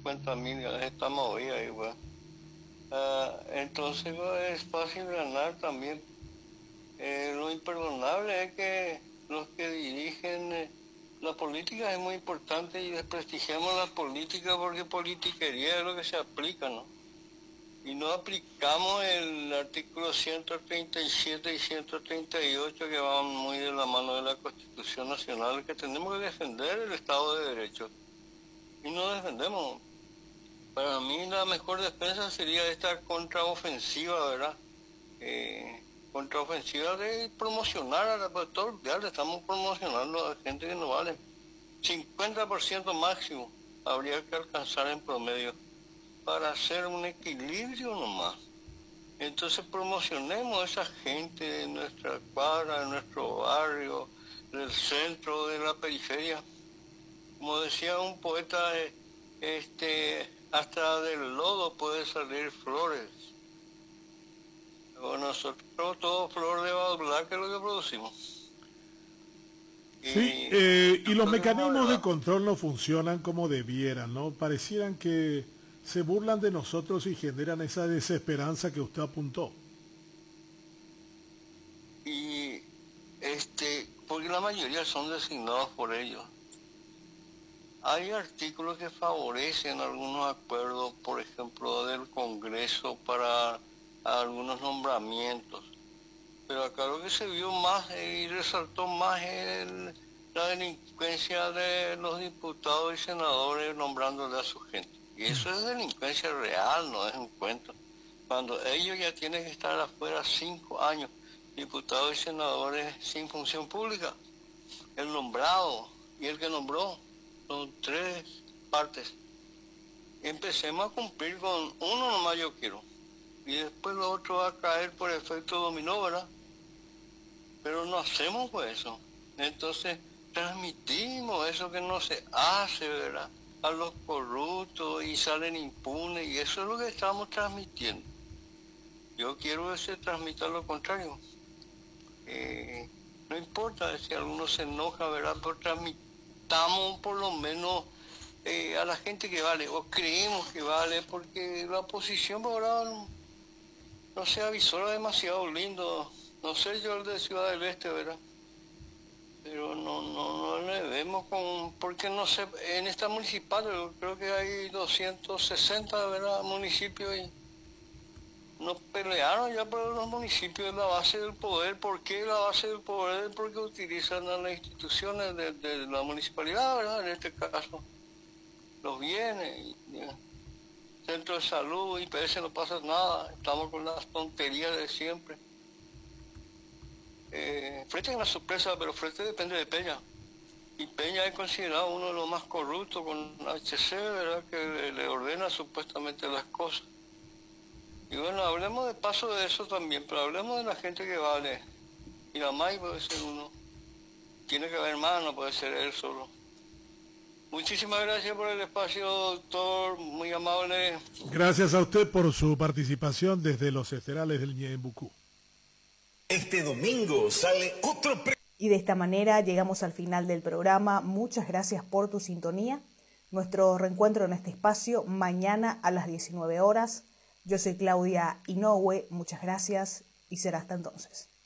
50.000, estamos hoy ahí, pues. Entonces es fácil ganar también. Lo imperdonable es que los que dirigen la política es muy importante y desprestigiamos la política porque politiquería es lo que se aplica, ¿no? Y no aplicamos el artículo 137 y 138 que van muy de la mano de la Constitución Nacional, que tenemos que defender el Estado de Derecho. Y no defendemos. Para mí la mejor defensa sería esta contraofensiva, ¿verdad? Contraofensiva de promocionar a la ya le estamos promocionando a gente que no vale. 50% máximo habría que alcanzar en promedio para hacer un equilibrio nomás. Entonces promocionemos a esa gente de nuestra cuadra, de nuestro barrio, del centro, de la periferia. Como decía un poeta, hasta del lodo puede salir flores. Bueno, nosotros todo flor de Baudelaire que es lo que producimos. Sí, y los mecanismos de control no funcionan como debieran, ¿no? Parecieran que se burlan de nosotros y generan esa desesperanza que usted apuntó. Y porque la mayoría son designados por ellos. Hay artículos que favorecen algunos acuerdos, por ejemplo, del Congreso para algunos nombramientos. Pero acá lo que se vio más y resaltó más es la delincuencia de los diputados y senadores nombrándole a su gente. Y eso es delincuencia real, no es un cuento. Cuando ellos ya tienen que estar afuera 5 años, diputados y senadores sin función pública, el nombrado y el que nombró, son 3 partes. Empecemos a cumplir con uno nomás yo quiero. Y después lo otro va a caer por efecto dominó, ¿verdad? Pero no hacemos pues eso. Entonces transmitimos eso que no se hace, ¿verdad? A los corruptos y salen impunes y eso es lo que estamos transmitiendo. Yo quiero que se transmita lo contrario. No importa si alguno se enoja, ¿verdad? Pero transmitamos por lo menos a la gente que vale, o creemos que vale, porque la oposición ahora no se avisora demasiado lindo. No sé yo el de Ciudad del Este, ¿verdad? Pero no le vemos porque no sé, en esta municipal yo creo que hay 260, ¿verdad? Municipios y nos pelearon ya por los municipios, la base del poder. ¿Por qué la base del poder? Porque utilizan a las instituciones de la municipalidad, ¿verdad? En este caso, los bienes, centro de salud, IPS no pasa nada, estamos con las tonterías de siempre. Frete es una sorpresa, pero Frete depende de Peña. Y Peña es considerado uno de los más corruptos con HC, ¿verdad? Que le ordena supuestamente las cosas. Y bueno, hablemos de paso de eso también, pero hablemos de la gente que vale. Y la MAI puede ser uno. Tiene que haber más, no puede ser él solo. Muchísimas gracias por el espacio, doctor, muy amable. Gracias a usted por su participación desde los esterales del Ñeembucú. Este domingo sale otro Y de esta manera llegamos al final del programa. Muchas gracias por tu sintonía. Nuestro reencuentro en este espacio mañana a las 19 horas. Yo soy Claudia Inoue. Muchas gracias y será hasta entonces.